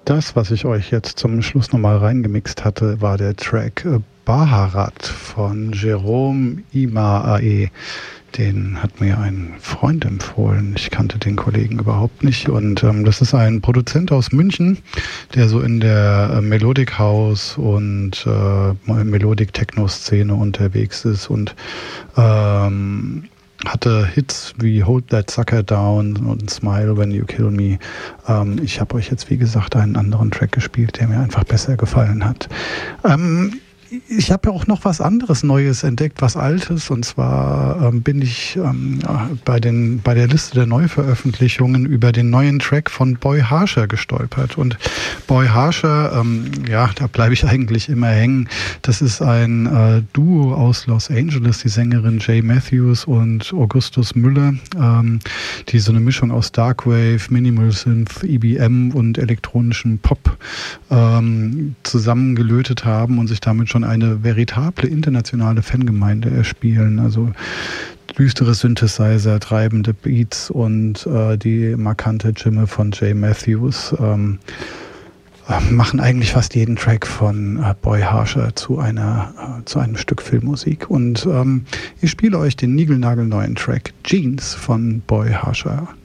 Das, was ich euch jetzt zum Schluss nochmal reingemixt hatte, war der Track Baharat von Jerome Imaae. Den hat mir ein Freund empfohlen. Ich kannte den Kollegen überhaupt nicht. Und das ist ein Produzent aus München, der so in der Melodic House und Melodic Techno Szene unterwegs ist und hatte Hits wie Hold That Sucker Down und Smile When You Kill Me. Ich habe euch jetzt, wie gesagt, einen anderen Track gespielt, der mir einfach besser gefallen hat. Ich habe ja auch noch was anderes Neues entdeckt, was Altes, und zwar bin ich bei der Liste der Neuveröffentlichungen über den neuen Track von Boy Harsher gestolpert. Und Boy Harsher, da bleibe ich eigentlich immer hängen. Das ist ein Duo aus Los Angeles, die Sängerin Jay Matthews und Augustus Müller, die so eine Mischung aus Darkwave, Minimal Synth, EBM und elektronischem Pop zusammengelötet haben und sich damit schon eine veritable internationale Fangemeinde erspielen. Also düstere Synthesizer, treibende Beats und die markante Stimme von Jay Matthews machen eigentlich fast jeden Track von Boy Harsher zu einem Stück Filmmusik. Und ich spiele euch den niegelnagelneuen Track Jeans von Boy Harsher.